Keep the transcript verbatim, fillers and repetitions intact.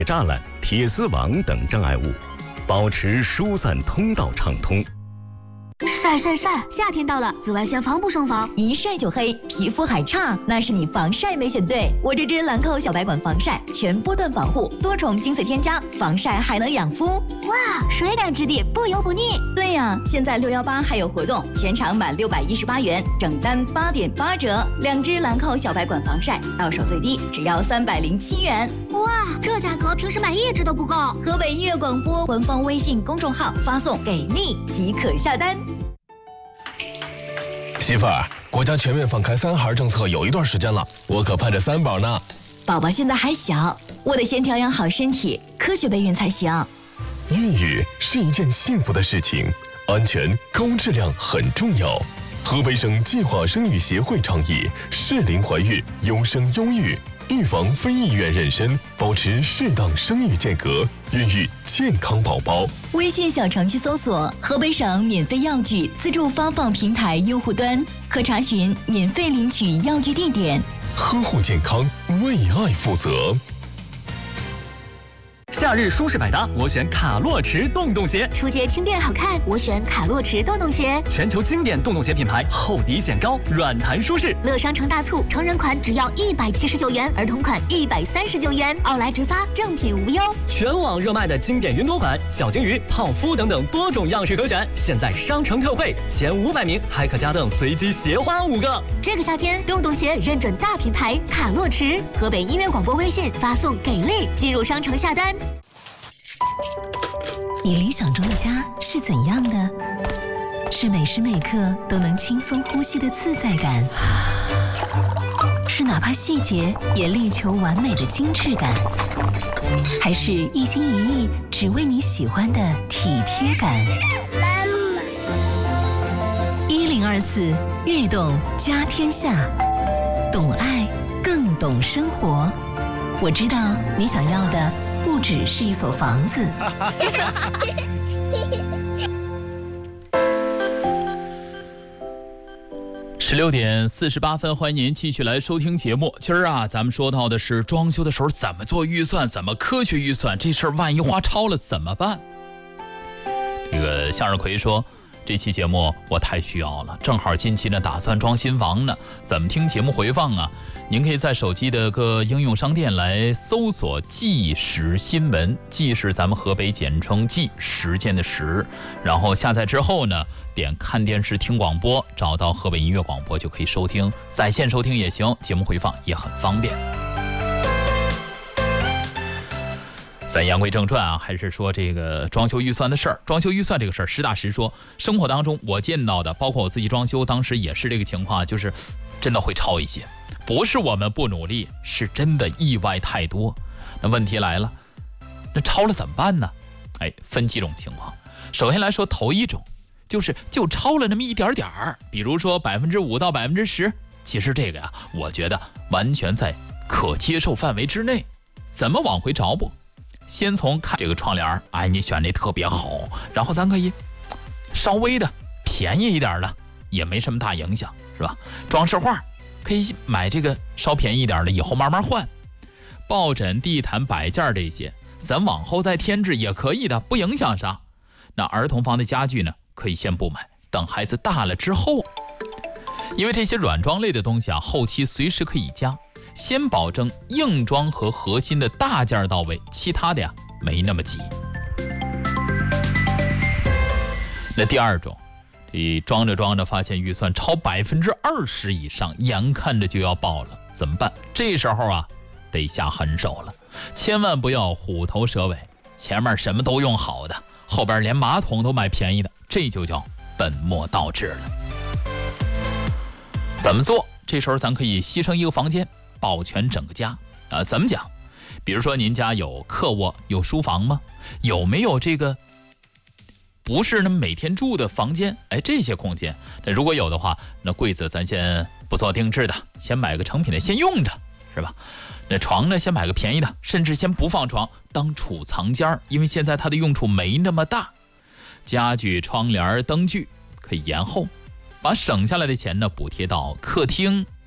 栅栏、铁丝网等障碍物，保持疏散通道畅通。 晒晒晒！夏天到了，紫外线防不胜防， 一晒就黑，皮肤还差，那是你防晒没选对。我这支兰蔻小白管防晒，全波段防护，多重精粹添加，防晒还能养肤。 哇，水感质地，不油不腻。 对呀，现在六一八还有活动，全场满六百一十八元，整单八点八折。两支兰蔻小白管防晒，到手最低只要三百零七元。 哇，这价格平时买一支都不够。 河北音乐广播官方微信公众号发送“给力”即可下单。 媳妇儿，国家全面放开三孩政策有一段时间了，我可盼着三宝呢。 宝宝现在还小，我得先调养好身体，科学备孕才行。 孕育是一件幸福的事情，安全高质量很重要。河北省计划生育协会倡议适龄怀孕，优生优育，预防非意愿妊娠，保持适当生育间隔，孕育健康宝宝。 微信小程序搜索河北省免费药具自助发放平台用户端，可查询免费领取药具地点。 呵护健康，为爱负责。 夏日舒适百搭，我选卡洛驰洞洞鞋。 出街轻便好看，我选卡洛驰洞洞鞋。 全球经典洞洞鞋品牌，厚底显高，软弹舒适。 乐商城大促，成人款只要一百七十九元，儿童款一百三十九元，奥莱直发，正品无忧。 全网热卖的经典云朵款、小鲸鱼、泡芙等等多种样式可选，现在商城特惠，前五百名还可加赠随机鞋花五个。 这个夏天，洞洞鞋认准大品牌卡洛驰。河北音乐广播微信发送“给力”进入商城下单。 你理想中的家是怎样的？是每时每刻都能轻松呼吸的自在感，是哪怕细节也力求完美的精致感，还是一心一意只为你喜欢的体贴感？一零二四悦动家天下，懂爱更懂生活。我知道你想要的不只是一所房子。 十六点四十八分，欢迎您继续来收听节目。今儿啊，咱们说到的是装修的时候怎么做预算，怎么科学预算，这事儿万一花超了怎么办？这个向日葵说，这期节目我太需要了，正好近期呢打算装新房呢，怎么听节目回放啊？您可以在手机的各应用商店来搜索纪实新闻，纪是咱们河北简称纪，实践的实，然后下载之后呢，点看电视听广播，找到河北音乐广播就可以收听，在线收听也行，节目回放也很方便。咱言归正传啊，还是说这个装修预算的事儿。装修预算这个事儿，实打实说，生活当中我见到的，包括我自己装修，当时也是这个情况，就是真的会超一些。不是我们不努力，是真的意外太多。那问题来了，那超了怎么办呢？哎，分几种情况。首先来说，头一种就是就超了那么一点点儿，比如说百分之五到百分之十，其实这个呀，我觉得完全在可接受范围之内。怎么往回找补？先从看这个窗帘，哎，你选这特别好，然后咱可以稍微的便宜一点的，也没什么大影响，是吧？装饰画可以买这个稍便宜一点的，以后慢慢换。抱枕、地毯、摆件这些，咱往后再添置也可以的，不影响啥。那儿童房的家具呢，可以先不买，等孩子大了之后，因为这些软装类的东西啊，后期随时可以加。先保证硬装和核心的大件到位，其他的呀没那么急。那第二种，你装着装着发现预算超百分之二十以上，眼看着就要爆了，怎么办？这时候啊，得下狠手了，千万不要虎头蛇尾，前面什么都用好的，后边连马桶都买便宜的，这就叫本末倒置了。怎么做？这时候咱可以牺牲一个房间，保全整个家啊！怎么讲？比如说您家有客卧、有书房吗？有没有这个不是那么每天住的房间？哎，这些空间，那如果有的话，那柜子咱先不做定制的，先买个成品的，先用着，是吧？那床呢，先买个便宜的，甚至先不放床，当储藏间，因为现在它的用处没那么大。家具、窗帘、灯具可以延后，把省下来的钱呢补贴到客厅、